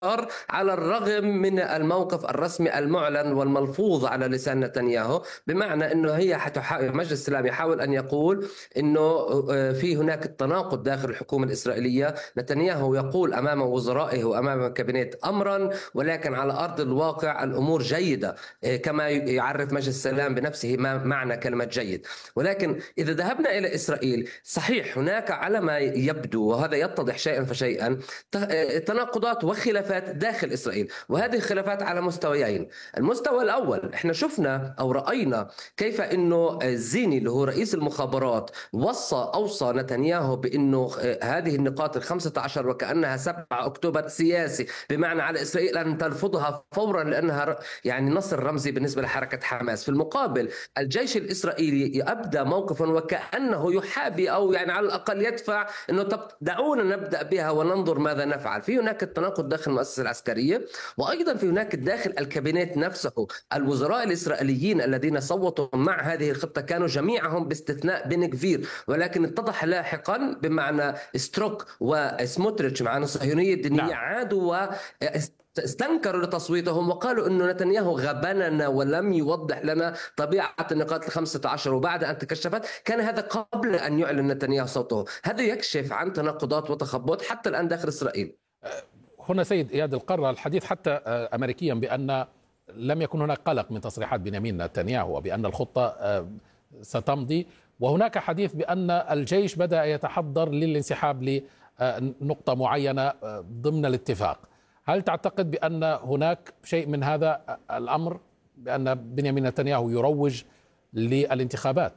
على الرغم من الموقف الرسمي المعلن والملفوظ على لسان نتنياهو، بمعنى أنه هي مجلس السلام يحاول أن يقول أنه في هناك التناقض داخل الحكومة الإسرائيلية. نتنياهو يقول أمام وزرائه وأمام الكابينت أمرا، ولكن على أرض الواقع الأمور جيدة، كما يعرف مجلس السلام بنفسه ما معنى كلمة جيد. ولكن إذا ذهبنا إلى إسرائيل، صحيح هناك على ما يبدو، وهذا يتضح شيئا فشيئا، تناقضات وخلافات داخل إسرائيل، وهذه الخلافات على مستويين. المستوى الأول، احنا شفنا أو رأينا كيف أنه الزيني اللي هو رئيس المخابرات أوصى نتنياهو بأنه هذه النقاط 15 وكأنها 7 أكتوبر سياسي، بمعنى على إسرائيل أن ترفضها فورا لأنها يعني نصر رمزي بالنسبة لحركة حماس. في المقابل الجيش الإسرائيلي أبدى موقفا وكأنه يحابي أو يعني على الأقل يدفع أنه طب دعونا نبدأ بها وننظر ماذا نفعل. في هناك التناقض داخل المؤسسة العسكرية، وأيضا في هناك داخل الكابينت نفسه. الوزراء الإسرائيليين الذين صوتوا مع هذه الخطة كانوا جميعهم باستثناء بن كفير، ولكن اتضح لاحقا بمعنى ستروك وسموتريتش مع الصهيونية الدينية نعم. عادوا استنكروا لتصويتهم وقالوا أنه نتنياهو غبننا ولم يوضح لنا طبيعة النقاط 15. وبعد أن تكشفت كان هذا قبل أن يعلن نتنياهو صوته. هذا يكشف عن تناقضات وتخبط حتى الآن داخل إسرائيل. هنا سيد إياد القرة الحديث حتى أمريكيا بأن لم يكن هناك قلق من تصريحات بنيامين نتنياهو وبأن الخطة ستمضي، وهناك حديث بأن الجيش بدأ يتحضر للانسحاب لنقطة معينة ضمن الاتفاق. هل تعتقد بأن هناك شيء من هذا الأمر، بأن بنيامين نتنياهو يروج للانتخابات؟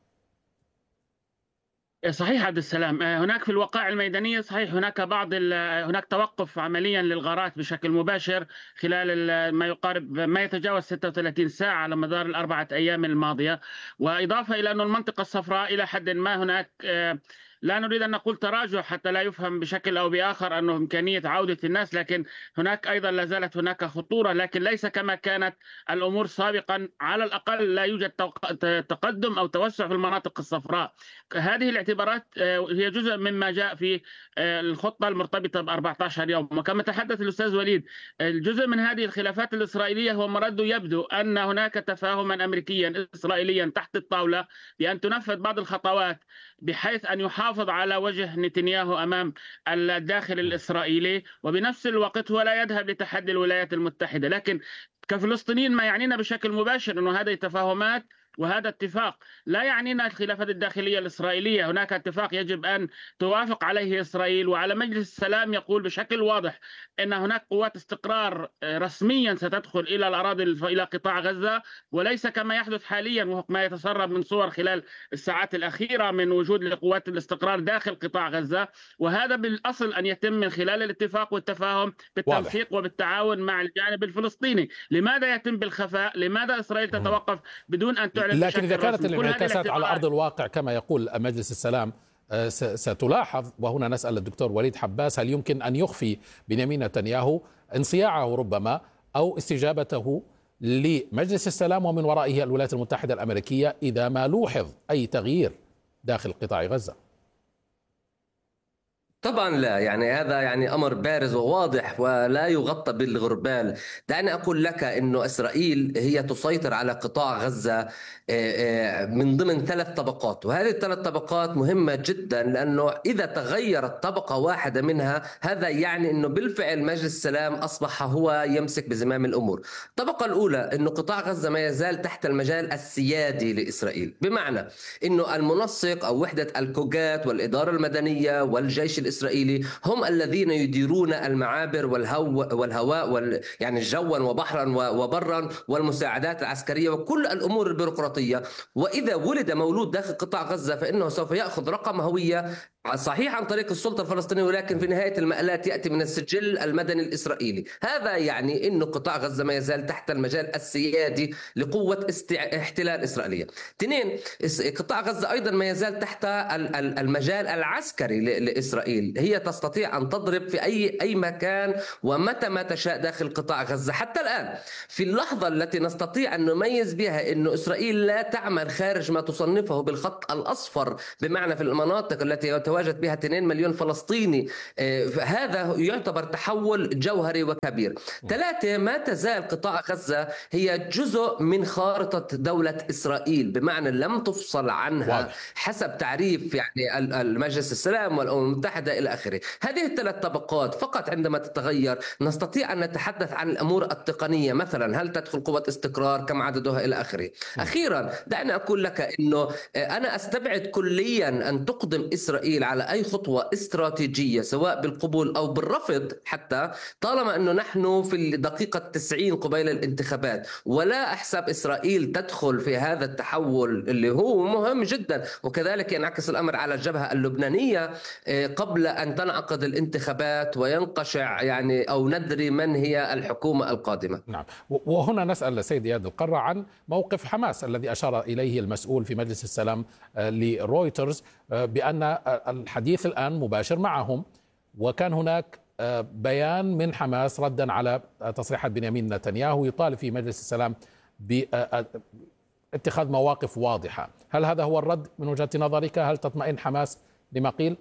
صحيح عبد السلام، هناك في الوقائع الميدانية صحيح هناك توقف عمليا للغارات بشكل مباشر خلال ما يتجاوز 36 ساعة على مدار الأربعة أيام الماضية. وإضافة إلى أن المنطقة الصفراء إلى حد ما هناك لا نريد أن نقول تراجع حتى لا يفهم بشكل أو بآخر أنه إمكانية عودة الناس، لكن هناك أيضا لا زالت هناك خطورة، لكن ليس كما كانت الأمور سابقا. على الأقل لا يوجد تقدم أو توسع في المناطق الصفراء. هذه الاعتبارات هي جزء مما جاء في الخطة المرتبطة ب 14 يوم. وكما تحدث الأستاذ وليد، الجزء من هذه الخلافات الإسرائيلية هو مرد يبدو أن هناك تفاهما أمريكيا إسرائيليا تحت الطاولة بأن تنفذ بعض الخطوات بحيث أن يحافظ على وجه نتنياهو أمام الداخل الإسرائيلي، وبنفس الوقت هو لا يذهب لتحدي الولايات المتحدة. لكن كفلسطينيين ما يعنينا بشكل مباشر أنه هذه التفاهمات وهذا اتفاق لا يعنينا الخلافات الداخلية الإسرائيلية. هناك اتفاق يجب أن توافق عليه إسرائيل، وعلى مجلس السلام يقول بشكل واضح أن هناك قوات استقرار رسميا ستدخل إلى الأراضي إلى قطاع غزة، وليس كما يحدث حاليا وفق ما يتسرب من صور خلال الساعات الأخيرة من وجود لقوات الاستقرار داخل قطاع غزة. وهذا بالأصل أن يتم من خلال الاتفاق والتفاهم بالتنسيق وبالتعاون مع الجانب الفلسطيني. لماذا يتم بالخفاء؟ لماذا إسرائيل تتوقف بدون أن تعلن؟ لكن إذا كانت الانعكاسات على أرض الواقع كما يقول مجلس السلام ستلاحظ. وهنا نسأل الدكتور وليد حباس، هل يمكن أن يخفي بنيامين نتنياهو انصياعه ربما أو استجابته لمجلس السلام ومن ورائه الولايات المتحدة الأمريكية إذا ما لوحظ أي تغيير داخل قطاع غزة؟ طبعا لا، يعني هذا يعني أمر بارز وواضح ولا يغطى بالغربال. دعني أقول لك أنه إسرائيل هي تسيطر على قطاع غزة من ضمن 3 طبقات، وهذه ال3 طبقات مهمة جدا، لأنه إذا تغيرت طبقة واحدة منها هذا يعني أنه بالفعل مجلس السلام أصبح هو يمسك بزمام الأمور. الطبقة الأولى أنه قطاع غزة ما يزال تحت المجال السيادي لإسرائيل، بمعنى أنه المنسق أو وحدة الكوجات والإدارة المدنية والجيش الإسرائيلي هم الذين يديرون المعابر والهواء يعني جوا وبحرا وبرا والمساعدات العسكرية وكل الأمور البيروقراطية. وإذا ولد مولود داخل قطاع غزة فإنه سوف يأخذ رقم هوية صحيح عن طريق السلطة الفلسطينية، ولكن في نهاية المآلات يأتي من السجل المدني الإسرائيلي. هذا يعني أن قطاع غزة ما يزال تحت المجال السيادي لقوة احتلال إسرائيلية. 2، قطاع غزة أيضا ما يزال تحت المجال العسكري لإسرائيل. إسرائيل هي تستطيع أن تضرب في أي مكان ومتى ما تشاء داخل قطاع غزة. حتى الآن في اللحظة التي نستطيع أن نميز بها أن إسرائيل لا تعمل خارج ما تصنفه بالخط الأصفر، بمعنى في المناطق التي يتواجد بها 2 مليون فلسطيني، هذا يعتبر تحول جوهري وكبير. 3، ما تزال قطاع غزة هي جزء من خارطة دولة إسرائيل، بمعنى لم تفصل عنها حسب تعريف يعني المجلس السلام والأمم المتحدة إلى آخره. هذه الثلاث طبقات فقط عندما تتغير نستطيع أن نتحدث عن الأمور التقنية، مثلا هل تدخل قوة استقرار، كم عددها إلى آخره. أخيرا دعني أقول لك أنه أنا أستبعد كليا أن تقدم إسرائيل على أي خطوة استراتيجية سواء بالقبول أو بالرفض، حتى طالما أنه نحن في الدقيقة 90 قبيل الانتخابات، ولا أحسب إسرائيل تدخل في هذا التحول اللي هو مهم جدا، وكذلك ينعكس الأمر على الجبهة اللبنانية قبل أن تنعقد الانتخابات وينقشع يعني أو ندري من هي الحكومة القادمة. نعم، وهنا نسأل سيد إياد القرة عن موقف حماس الذي أشار إليه المسؤول في مجلس السلام لرويترز بأن الحديث الآن مباشر معهم، وكان هناك بيان من حماس ردا على تصريحات بنيامين نتنياهو يطالب في مجلس السلام باتخاذ مواقف واضحة. هل هذا هو الرد من وجهة نظرك؟ هل تطمئن حماس لما قيل؟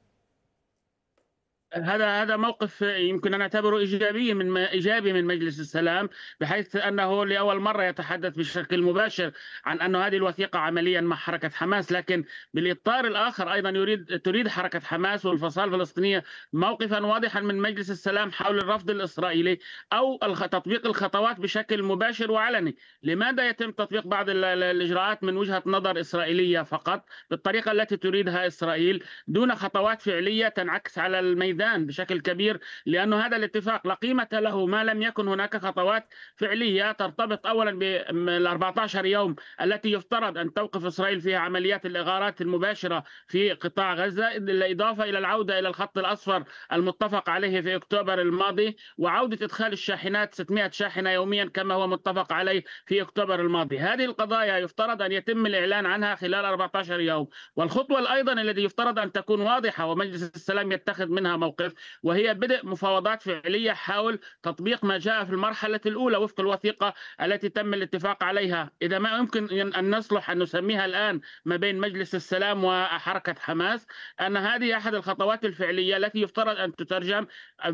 هذا موقف يمكن أن نعتبره إيجابي من مجلس السلام، بحيث أنه لأول مرة يتحدث بشكل مباشر عن أن هذه الوثيقة عمليا مع حركة حماس. لكن بالإطار الآخر أيضا تريد حركة حماس والفصائل الفلسطينية موقفا واضحا من مجلس السلام حول الرفض الإسرائيلي أو تطبيق الخطوات بشكل مباشر وعلني. لماذا يتم تطبيق بعض الإجراءات من وجهة نظر إسرائيلية فقط بالطريقة التي تريدها إسرائيل دون خطوات فعلية تنعكس على الميدان بشكل كبير؟ لأنه هذا الاتفاق لا قيمة له ما لم يكن هناك خطوات فعلية ترتبط أولا بال 14 يوم التي يفترض أن توقف إسرائيل فيها عمليات الإغارات المباشرة في قطاع غزة، بالإضافة إلى العودة إلى الخط الأصفر المتفق عليه في أكتوبر الماضي، وعودة إدخال الشاحنات 600 شاحنة يوميا كما هو متفق عليه في أكتوبر الماضي. هذه القضايا يفترض أن يتم الإعلان عنها خلال 14 يوم. والخطوة أيضا التي يفترض أن تكون واضحة ومجلس السلام يتخذ منها موقف، وهي بدء مفاوضات فعلية حول تطبيق ما جاء في المرحلة الأولى وفق الوثيقة التي تم الاتفاق عليها، إذا ما يمكن أن نصلح أن نسميها الآن ما بين مجلس السلام وحركة حماس، أن هذه أحد الخطوات الفعلية التي يفترض أن تترجم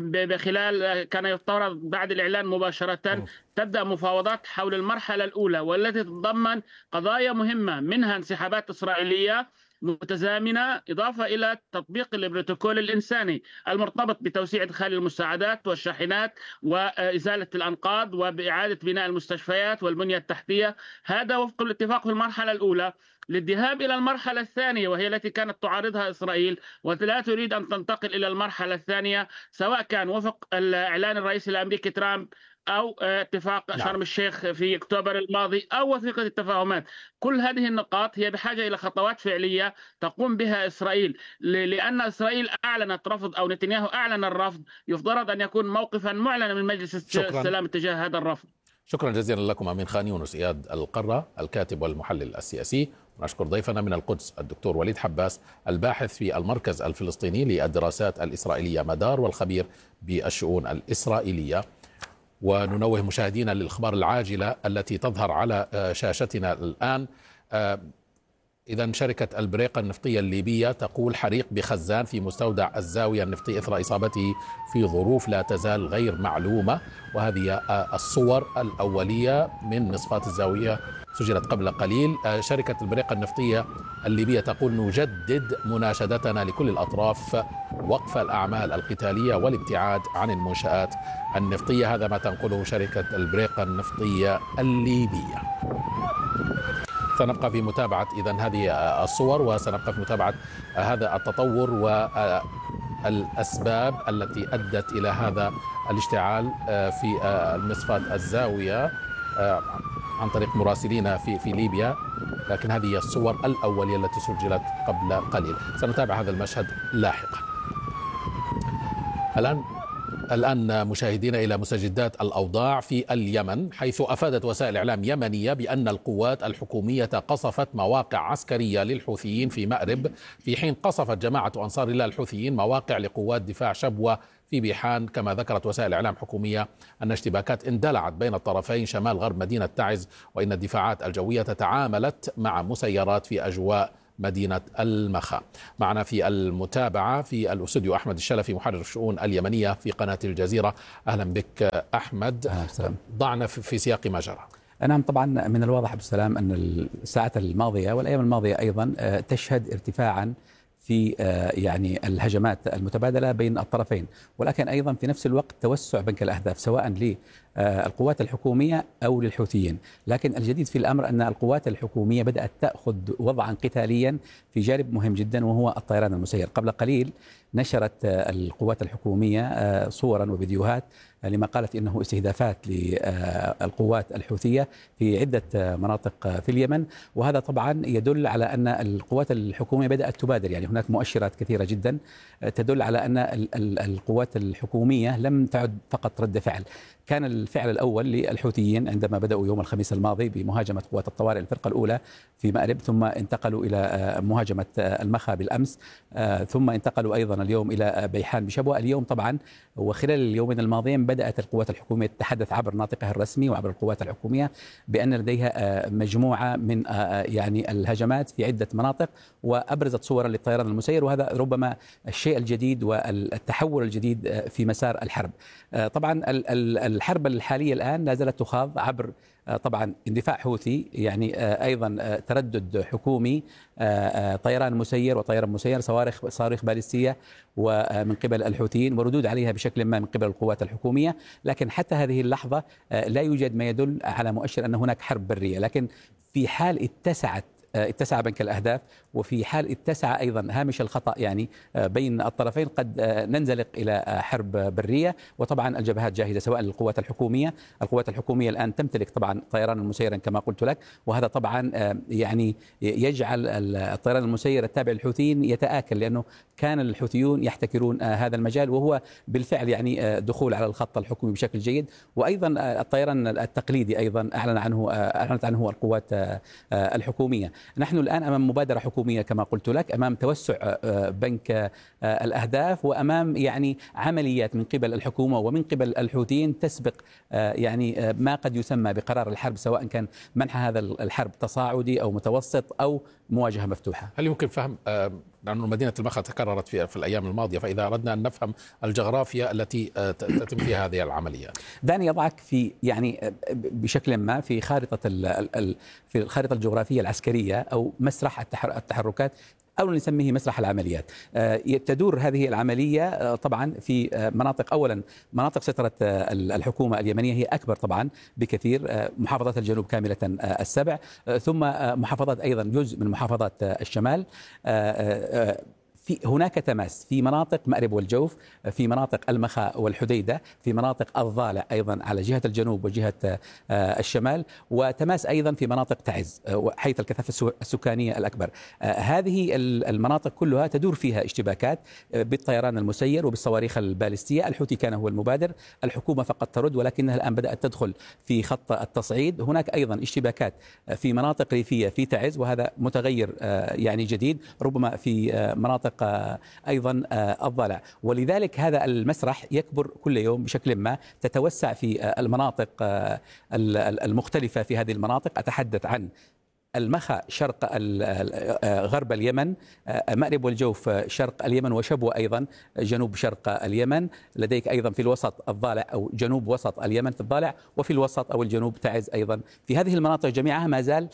بخلال كان يفترض بعد الإعلان مباشرة تبدأ مفاوضات حول المرحلة الأولى، والتي تتضمن قضايا مهمة منها انسحابات إسرائيلية متزامنة، إضافة إلى تطبيق البروتوكول الإنساني المرتبط بتوسيع إدخال المساعدات والشاحنات وإزالة الأنقاض وبإعادة بناء المستشفيات والبنية التحتية. هذا وفق الاتفاق في المرحلة الأولى. للذهاب إلى المرحلة الثانية وهي التي كانت تعارضها إسرائيل ولا تريد أن تنتقل إلى المرحلة الثانية، سواء كان وفق الإعلان الرئيس الأمريكي ترامب أو اتفاق شرم الشيخ في أكتوبر الماضي أو وثيقة التفاهمات. كل هذه النقاط هي بحاجة إلى خطوات فعلية تقوم بها إسرائيل، لأن إسرائيل أعلنت رفض أو نتنياهو أعلن الرفض، يفترض أن يكون موقفا معلنا من مجلس السلام تجاه هذا الرفض. شكرا جزيلا لكم أمين خان يونس إياد القرة الكاتب والمحلل السياسي، ونشكر ضيفنا من القدس الدكتور وليد حباس الباحث في المركز الفلسطيني للدراسات الإسرائيلية مدار والخبير بالشؤون الإسرائيلية. وننوه مشاهدينا للأخبار العاجلة التي تظهر على شاشتنا الآن. إذا شركة البريقة النفطية الليبية تقول حريق بخزان في مستودع الزاوية النفطي إثر إصابته في ظروف لا تزال غير معلومة، وهذه الصور الأولية من مصفاة الزاوية سجلت قبل قليل. شركة البريقة النفطية الليبية تقول نجدد مناشدتنا لكل الأطراف وقف الأعمال القتالية والابتعاد عن المنشآت النفطية. هذا ما تنقله شركة البريقة النفطية الليبية. سنبقى في متابعة إذن هذه الصور، وسنبقى في متابعة هذا التطور والأسباب التي أدت إلى هذا الاشتعال في المصفاة الزاوية عن طريق مراسلين في ليبيا. لكن هذه الصور الأولية التي سجلت قبل قليل. سنتابع هذا المشهد لاحقا. الآن الآن مشاهدين إلى مستجدات الأوضاع في اليمن، حيث أفادت وسائل إعلام يمنية بأن القوات الحكومية قصفت مواقع عسكرية للحوثيين في مأرب، في حين قصفت جماعة أنصار الله الحوثيين مواقع لقوات دفاع شبوة في بيحان. كما ذكرت وسائل إعلام حكومية أن اشتباكات اندلعت بين الطرفين شمال غرب مدينة تعز، وإن الدفاعات الجوية تعاملت مع مسيرات في أجواء مدينة المخا. معنا في المتابعة في الاستوديو أحمد الشلفي محرر الشؤون اليمنية في قناة الجزيرة. أهلا بك أحمد. ضعنا في سياق ما جرى. نعم، طبعا من الواضح أبو السلام أن الساعات الماضية والأيام الماضية أيضا تشهد ارتفاعا في يعني الهجمات المتبادلة بين الطرفين، ولكن أيضا في نفس الوقت توسع بنك الأهداف سواء للقوات الحكومية أو للحوثيين. لكن الجديد في الأمر أن القوات الحكومية بدأت تأخذ وضعا قتاليا في جانب مهم جدا وهو الطيران المسير. قبل قليل نشرت القوات الحكومية صورا وفيديوهات لما قالت إنه استهدافات للقوات الحوثية في عدة مناطق في اليمن، وهذا طبعا يدل على أن القوات الحكومية بدأت تبادر. يعني هناك مؤشرات كثيرة جدا تدل على أن القوات الحكومية لم تعد فقط رد فعل. كان الفعل الأول للحوثيين عندما بدأوا يوم الخميس الماضي بمهاجمة قوات الطوارئ الفرقة الأولى في مأرب، ثم انتقلوا إلى مهاجمة المخا بالأمس، ثم انتقلوا أيضا اليوم إلى بيحان بشبوة. اليوم طبعا وخلال اليومين الماضيين بدأت القوات الحكومية تتحدث عبر ناطقها الرسمي وعبر القوات الحكومية بأن لديها مجموعة من يعني الهجمات في عدة مناطق، وأبرزت صورا للطيران المسير، وهذا ربما الشيء الجديد والتحول الجديد في مسار الحرب. طبعا الحرب الحالية الآن لا زالت تخاض عبر طبعا اندفاع حوثي، يعني أيضا تردد حكومي، طيران مسير وطيران مسير، صواريخ باليستية ومن قبل الحوثيين وردود عليها بشكل ما من قبل القوات الحكومية. لكن حتى هذه اللحظة لا يوجد ما يدل على مؤشر أن هناك حرب برية. لكن في حال اتسع بنك الأهداف، وفي حال اتسع أيضا هامش الخطأ يعني بين الطرفين، قد ننزلق إلى حرب برية. وطبعا الجبهات جاهزة سواء للقوات الحكومية. القوات الحكومية الآن تمتلك طبعا طيران مسيرا كما قلت لك، وهذا طبعا يعني يجعل الطيران المسير التابع للحوثيين يتآكل، لأنه كان الحوثيون يحتكرون هذا المجال، وهو بالفعل يعني دخول على الخط الحكومي بشكل جيد. وأيضا الطيران التقليدي أيضا أعلنت عنه القوات الحكومية. نحن الآن أمام مبادرة حكومية كما قلت لك، أمام توسع بنك الأهداف، وأمام يعني عمليات من قبل الحكومة ومن قبل الحوثيين تسبق يعني ما قد يسمى بقرار الحرب، سواء كان منح هذا الحرب تصاعدي أو متوسط أو مواجهة مفتوحة. هل يمكن فهم لأن مدينة المخا تكررت في الأيام الماضية، فإذا أردنا أن نفهم الجغرافيا التي تتم فيها هذه العمليات، دعني أضعك في يعني بشكل ما في في الخارطة الجغرافية العسكرية أو مسرح التحركات، أو نسميه مسرح العمليات. تدور هذه العملية طبعا في مناطق، أولا مناطق سيطرة الحكومة اليمنية هي أكبر طبعا بكثير، محافظات الجنوب كاملة السبع، ثم محافظات أيضا جزء من محافظات الشمال. في هناك تماس في مناطق مأرب والجوف، في مناطق المخا والحديدة، في مناطق الضالع أيضا على جهة الجنوب وجهة الشمال، وتماس أيضا في مناطق تعز حيث الكثافة السكانية الأكبر. هذه المناطق كلها تدور فيها اشتباكات بالطيران المسير وبالصواريخ البالستية. الحوثي كان هو المبادر، الحكومة فقط ترد، ولكنها الآن بدأت تدخل في خط التصعيد. هناك أيضا اشتباكات في مناطق ريفية في تعز، وهذا متغير يعني جديد، ربما في مناطق أيضا الضالع. ولذلك هذا المسرح يكبر كل يوم بشكل ما، تتوسع في المناطق المختلفة في هذه المناطق. أتحدث عن المخا شرق غرب اليمن، مأرب والجوف شرق اليمن، وشبوة أيضا جنوب شرق اليمن. لديك أيضا في الوسط الضالع أو جنوب وسط اليمن في الضالع، وفي الوسط أو الجنوب تعز أيضا. في هذه المناطق جميعها ما زال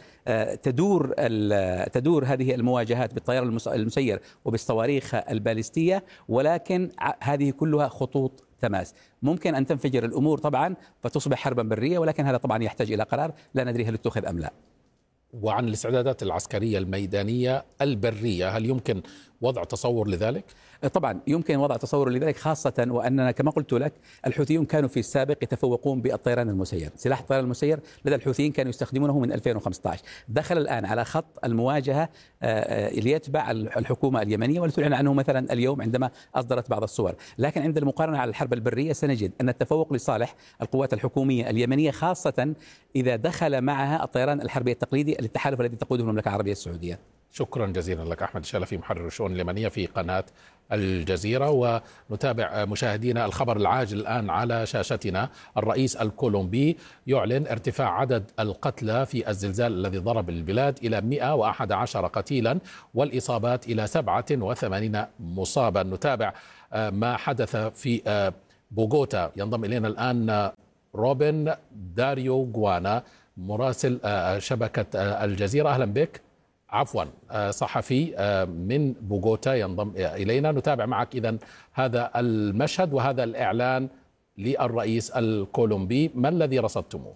تدور هذه المواجهات بالطيران المسير وبالصواريخ البالستية، ولكن هذه كلها خطوط تماس. ممكن أن تنفجر الأمور طبعا فتصبح حربا برية، ولكن هذا طبعا يحتاج إلى قرار لا ندري هل اتخذ أم لا. وعن الاستعدادات العسكرية الميدانية البرية، هل يمكن وضع تصور لذلك؟ طبعا يمكن وضع تصور لذلك، خاصة وأننا كما قلت لك الحوثيون كانوا في السابق يتفوقون بالطيران المسير. سلاح الطيران المسير لدى الحوثيين كانوا يستخدمونه من 2015، دخل الآن على خط المواجهة ليتبع الحكومة اليمنية، ولتعلن عنه مثلا اليوم عندما أصدرت بعض الصور. لكن عند المقارنة على الحرب البرية سنجد أن التفوق لصالح القوات الحكومية اليمنية، خاصة إذا دخل معها الطيران الحربي التقليدي للتحالف الذي تقوده المملكة العربية السعودية. شكرا جزيلا لك أحمد الشلفي، محرر الشؤون اليمنية في قناة الجزيرة. ونتابع مشاهدينا الخبر العاجل الآن على شاشتنا. الرئيس الكولومبي يعلن ارتفاع عدد القتلى في الزلزال الذي ضرب البلاد إلى 111 قتيلا والإصابات إلى 87 مصابا. نتابع ما حدث في بوغوتا. ينضم إلينا الآن روبن داريو غوانا مراسل شبكة الجزيرة. أهلا بك. عفوا، صحفي من بوغوتا ينضم إلينا. نتابع معك إذن هذا المشهد وهذا الإعلان للرئيس الكولومبي، ما الذي رصدتموه؟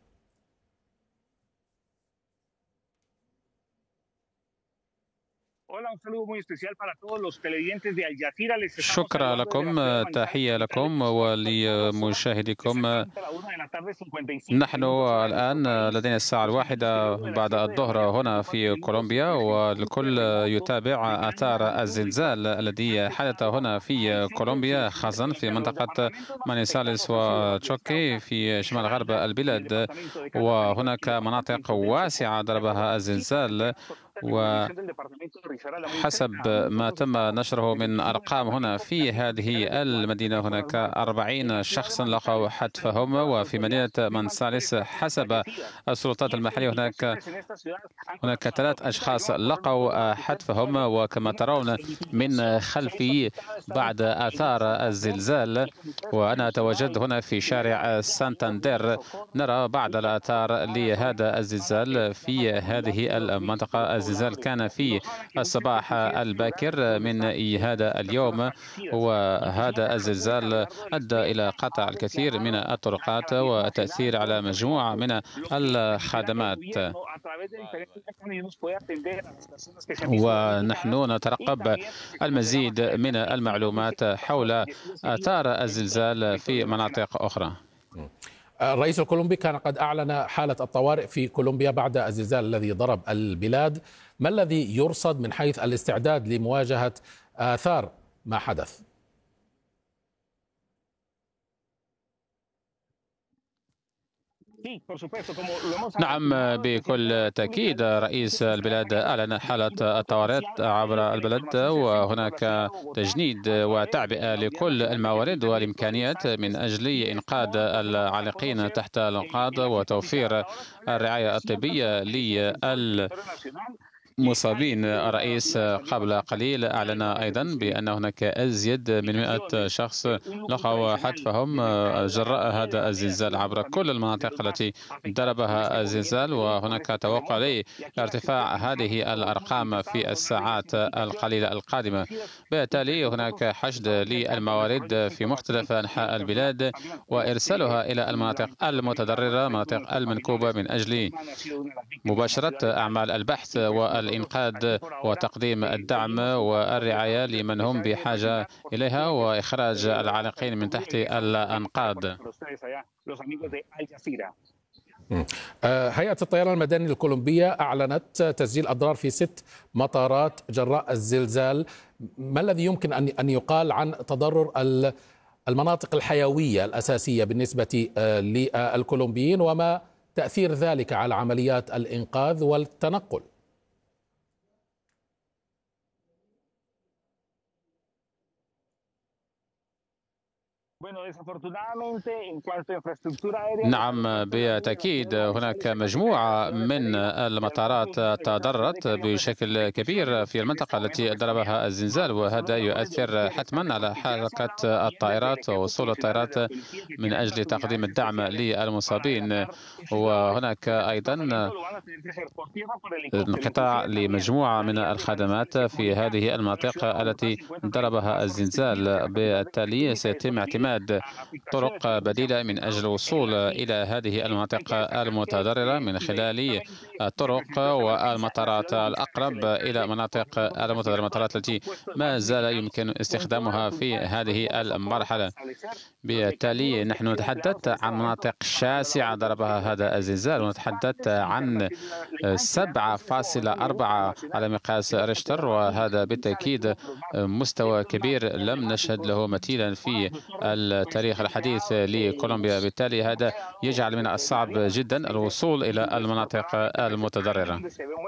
شكرا لكم، تحية لكم ولمشاهديكم. نحن الآن لدينا الساعة 1 بعد الظهر هنا في كولومبيا، والكل يتابع آثار الزلزال الذي حدث هنا في كولومبيا، خاصة في منطقة مانيساليس وتشوكي في شمال غرب البلاد، وهناك مناطق واسعة ضربها الزلزال. وحسب ما تم نشره من أرقام هنا في هذه المدينة، هناك 40 شخصا لقوا حتفهم، وفي مدينة مانساليس حسب السلطات المحلية هناك 3 أشخاص لقوا حتفهم. وكما ترون من خلفي بعد آثار الزلزال، وأنا أتواجد هنا في شارع سانتاندير، نرى بعض الآثار لهذا الزلزال في هذه المنطقة. الزلزال كان في الصباح الباكر من هذا اليوم، وهذا الزلزال أدى إلى قطع الكثير من الطرقات وتأثير على مجموعة من الخدمات. ونحن نترقب المزيد من المعلومات حول آثار الزلزال في مناطق أخرى. الرئيس الكولومبي كان قد أعلن حالة الطوارئ في كولومبيا بعد الزلزال الذي ضرب البلاد. ما الذي يرصد من حيث الاستعداد لمواجهة آثار ما حدث؟ نعم، بكل تأكيد رئيس البلاد أعلن حالة الطوارئ عبر البلد، وهناك تجنيد وتعبئة لكل الموارد والإمكانيات من أجل إنقاذ العالقين تحت الأنقاض وتوفير الرعاية الطبية مصابين. الرئيس قبل قليل أعلن أيضا بأن هناك أزيد من 100 شخص لقوا حتفهم جراء هذا الزلزال عبر كل المناطق التي ضربها الزلزال، وهناك توقع لارتفاع هذه الأرقام في الساعات القليلة القادمة. بالتالي هناك حشد للموارد في مختلف أنحاء البلاد وإرسالها إلى المناطق المتضررة، مناطق المنكوبة، من أجل مباشرة أعمال البحث والإنقاذ وتقديم الدعم والرعاية لمن هم بحاجة إليها وإخراج العالقين من تحت الأنقاض. هيئة الطيران المدني الكولومبية أعلنت تسجيل أضرار في 6 مطارات جراء الزلزال. ما الذي يمكن أن يقال عن تضرر المناطق الحيوية الأساسية بالنسبة للكولومبيين، وما تأثير ذلك على عمليات الإنقاذ والتنقل؟ نعم، بالتأكيد هناك مجموعة من المطارات تضررت بشكل كبير في المنطقة التي ضربها الزلزال، وهذا يؤثر حتما على حركة الطائرات ووصول الطائرات من أجل تقديم الدعم للمصابين. وهناك أيضا انقطاع لمجموعة من الخدمات في هذه المناطق التي ضربها الزلزال. بالتالي سيتم اعتماد اعتماد طرق بديلة من أجل الوصول إلى هذه المناطق المتضررة من خلال الطرق والمطارات الأقرب إلى مناطق المتضررة، المطارات التي ما زال يمكن استخدامها في هذه المرحلة. بالتالي نحن نتحدث عن مناطق شاسعة ضربها هذا الزلزال، ونتحدث عن 7.4 على مقياس ريشتر، وهذا بالتأكيد مستوى كبير لم نشهد له مثيلا في التاريخ الحديث لكولومبيا. بالتالي هذا يجعل من الصعب جدا الوصول إلى المناطق المتضررة.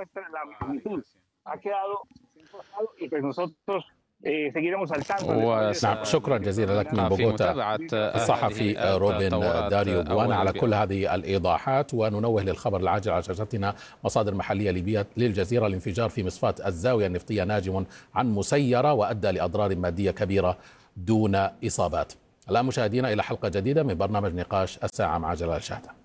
نعم، شكرا جزيلا لك من بوغوتا الصحفي روبن داريو بوانا على كل هذه الإيضاحات. وننوه للخبر العاجل على شاشتنا: مصادر محلية ليبية للجزيرة: الانفجار في مصفاة الزاوية النفطية ناجم عن مسيرة وأدى لأضرار مادية كبيرة دون إصابات. الآن مشاهدينا إلى حلقة جديدة من برنامج نقاش الساعة مع جلال شهدة.